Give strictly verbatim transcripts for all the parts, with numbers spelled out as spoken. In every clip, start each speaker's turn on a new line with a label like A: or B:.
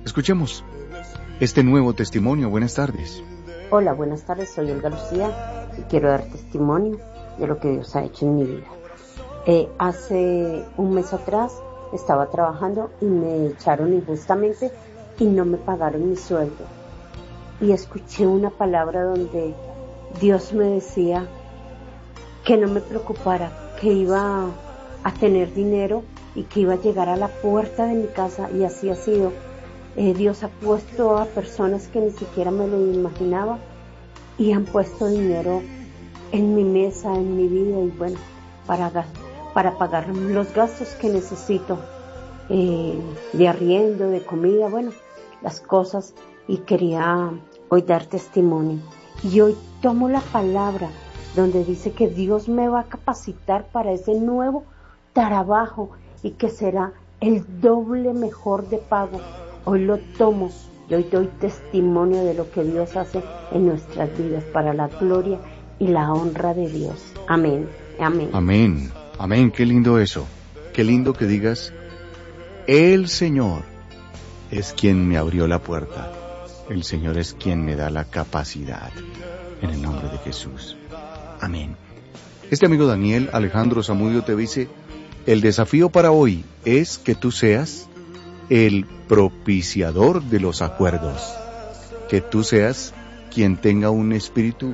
A: Escuchemos este nuevo testimonio. Buenas tardes.
B: Hola, buenas tardes, soy Olga Lucía y quiero dar testimonio de lo que Dios ha hecho en mi vida. Eh, hace un mes atrás estaba trabajando y me echaron injustamente y no me pagaron mi sueldo. Y escuché una palabra donde Dios me decía que no me preocupara, que iba a tener dinero y que iba a llegar a la puerta de mi casa, y así ha sido. Eh, Dios ha puesto a personas que ni siquiera me lo imaginaba y han puesto dinero en mi mesa, en mi vida, y bueno, para, para pagar los gastos que necesito, eh, de arriendo, de comida, bueno, las cosas, y quería hoy dar testimonio. Y hoy tomo la palabra donde dice que Dios me va a capacitar para ese nuevo trabajo y que será el doble mejor de pago. Hoy lo tomo y hoy doy testimonio de lo que Dios hace en nuestras vidas para la gloria y la honra de Dios. Amén. Amén.
A: Amén. Amén. Qué lindo eso. Qué lindo que digas, el Señor es quien me abrió la puerta. El Señor es quien me da la capacidad. En el nombre de Jesús. Amén. Este amigo Daniel Alejandro Zamudio te dice, el desafío para hoy es que tú seas el propiciador de los acuerdos. Que tú seas quien tenga un espíritu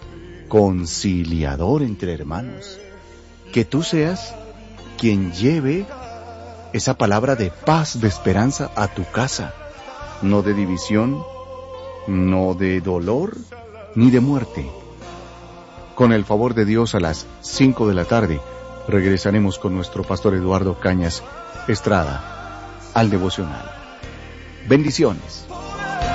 A: conciliador entre hermanos. Que tú seas quien lleve esa palabra de paz, de esperanza a tu casa. No de división, no de dolor, ni de muerte. Con el favor de Dios, a las cinco de la tarde regresaremos con nuestro pastor Eduardo Cañas Estrada al devocional. Bendiciones.